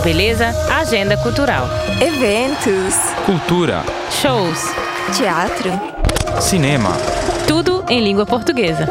Beleza? Agenda cultural. Eventos, Cultura, Shows. teatro. cinema. Tudo em língua portuguesa.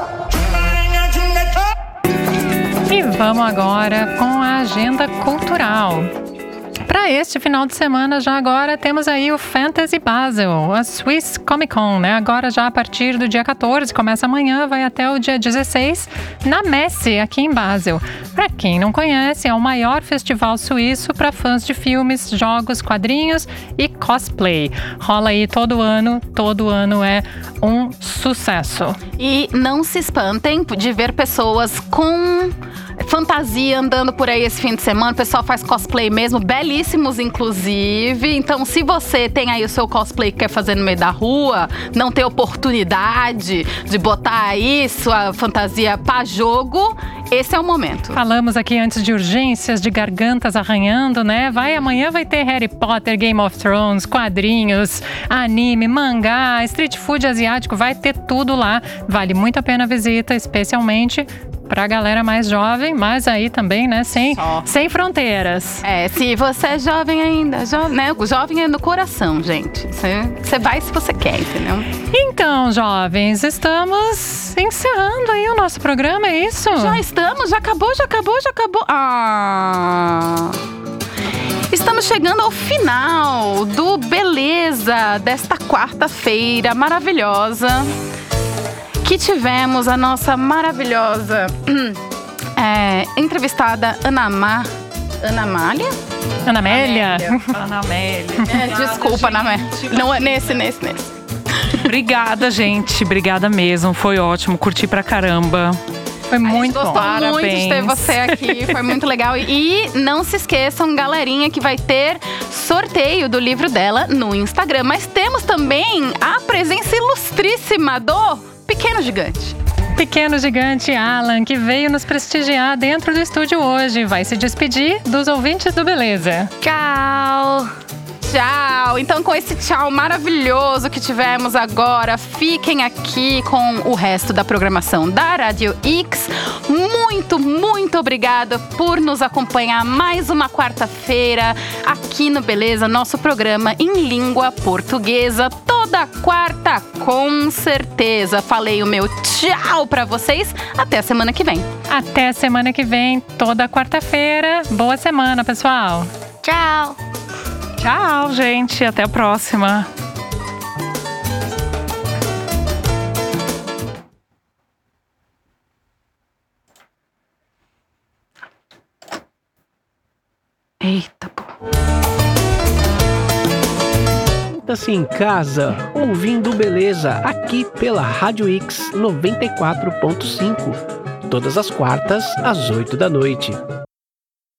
E vamos agora com a agenda cultural. Para este final de semana, já agora temos aí o Fantasy Basel, a Swiss Comic Con, né? Agora já a partir do dia 14, começa amanhã, vai até o dia 16, na Messe, aqui em Basel. Para quem não conhece, é o maior festival suíço para fãs de filmes, jogos, quadrinhos e cosplay. Rola aí todo ano é um sucesso. E não se espantem de ver pessoas com fantasia andando por aí esse fim de semana. O pessoal faz cosplay mesmo, belíssimos inclusive. Então, se você tem aí o seu cosplay que quer fazer no meio da rua, não tem oportunidade de botar aí sua fantasia pra jogo, esse é o momento. Falamos aqui antes de urgências, de gargantas arranhando, né? Amanhã vai ter Harry Potter, Game of Thrones, quadrinhos, anime, mangá, street food asiático, vai ter tudo lá. Vale muito a pena a visita, especialmente pra galera mais jovem, mas aí também, né, sem fronteiras. Se você é jovem ainda, né? O jovem é no coração, gente. Você vai se você quer, entendeu? Então, jovens, estamos encerrando aí o nosso programa, é isso? Já estamos, já acabou. Estamos chegando ao final do Beleza desta quarta-feira maravilhosa, que tivemos a nossa maravilhosa entrevistada Ana Amélia? Desculpa, Ana Amélia. Não, nesse. Obrigada, gente. Obrigada mesmo. Foi ótimo. Curti pra caramba. Foi muito bom. Gostou muito de ter você aqui, foi muito legal. E não se esqueçam, galerinha, que vai ter sorteio do livro dela no Instagram. Mas temos também a presença ilustríssima do Pequeno Gigante. Pequeno Gigante Alan, que veio nos prestigiar dentro do estúdio hoje. Vai se despedir dos ouvintes do Beleza. Tchau! Então, com esse tchau maravilhoso que tivemos agora, fiquem aqui com o resto da programação da Rádio X. Muito obrigada por nos acompanhar mais uma quarta-feira aqui no Beleza, nosso programa em língua portuguesa. Toda quarta, com certeza. Falei o meu tchau pra vocês. Até a semana que vem. Até semana que vem, toda quarta-feira. Boa semana, pessoal. Tchau! Tchau, gente. Até a próxima. Eita, pô. Sinta-se em casa, ouvindo Beleza, aqui pela Rádio X 94.5. Todas as quartas, às 8 da noite.